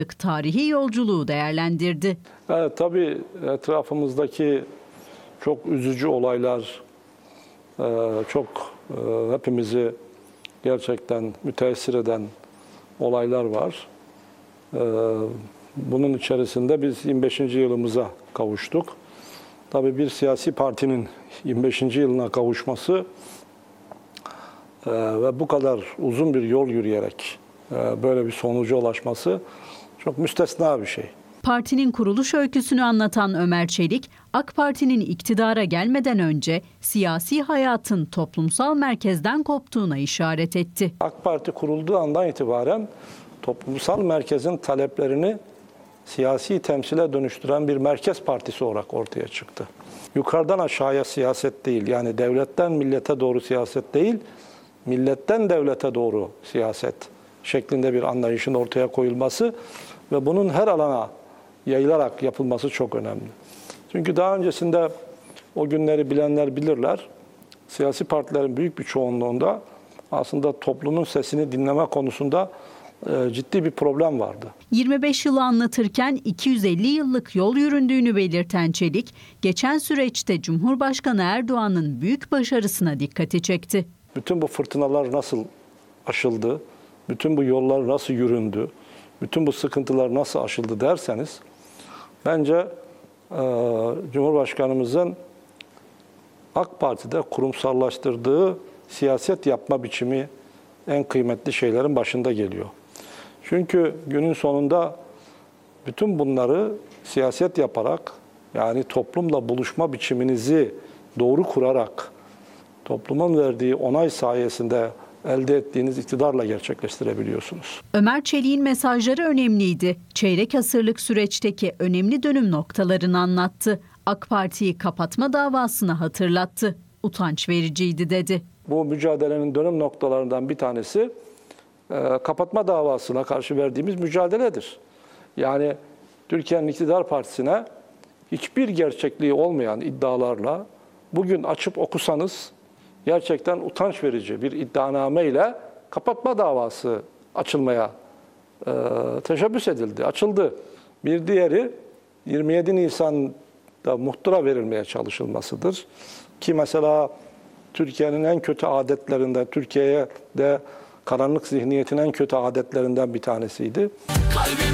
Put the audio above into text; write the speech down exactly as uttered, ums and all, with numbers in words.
Tarihi yolculuğu değerlendirdi. Evet, tabii etrafımızdaki çok üzücü olaylar, çok hepimizi gerçekten müteessir eden olaylar var. Bunun içerisinde biz yirmi beşinci yılımıza kavuştuk. Tabii bir siyasi partinin yirmi beşinci yılına kavuşması ve bu kadar uzun bir yol yürüyerek böyle bir sonuca ulaşması çok müstesna bir şey. Partinin kuruluş öyküsünü anlatan Ömer Çelik, AK Parti'nin iktidara gelmeden önce siyasi hayatın toplumsal merkezden koptuğuna işaret etti. AK Parti kurulduğu andan itibaren toplumsal merkezin taleplerini siyasi temsile dönüştüren bir merkez partisi olarak ortaya çıktı. Yukarıdan aşağıya siyaset değil, yani devletten millete doğru siyaset değil, milletten devlete doğru siyaset şeklinde bir anlayışın ortaya koyulması ve bunun her alana yayılarak yapılması çok önemli. Çünkü daha öncesinde o günleri bilenler bilirler, siyasi partilerin büyük bir çoğunluğunda aslında toplumun sesini dinleme konusunda ciddi bir problem vardı. yirmi beş yılı anlatırken iki yüz elli yıllık yol yüründüğünü belirten Çelik, geçen süreçte Cumhurbaşkanı Erdoğan'ın büyük başarısına dikkati çekti. Bütün bu fırtınalar nasıl aşıldı, bütün bu yollar nasıl yüründü, bütün bu sıkıntılar nasıl aşıldı derseniz, bence e, Cumhurbaşkanımızın AK Parti'de kurumsallaştırdığı siyaset yapma biçimi en kıymetli şeylerin başında geliyor. Çünkü günün sonunda bütün bunları siyaset yaparak, yani toplumla buluşma biçiminizi doğru kurarak, toplumun verdiği onay sayesinde elde ettiğiniz iktidarla gerçekleştirebiliyorsunuz. Ömer Çelik'in mesajları önemliydi. Çeyrek asırlık süreçteki önemli dönüm noktalarını anlattı. AK Parti'yi kapatma davasını hatırlattı. Utanç vericiydi dedi. Bu mücadelenin dönüm noktalarından bir tanesi e, kapatma davasına karşı verdiğimiz mücadeledir. Yani Türkiye'nin iktidar partisine hiçbir gerçekliği olmayan iddialarla bugün açıp okusanız gerçekten utanç verici bir iddianame ile kapatma davası açılmaya e, teşebbüs edildi, açıldı. Bir diğeri yirmi yedi Nisan'da muhtıra verilmeye çalışılmasıdır. Ki mesela Türkiye'nin en kötü adetlerinden, Türkiye'ye de karanlık zihniyetin en kötü adetlerinden bir tanesiydi.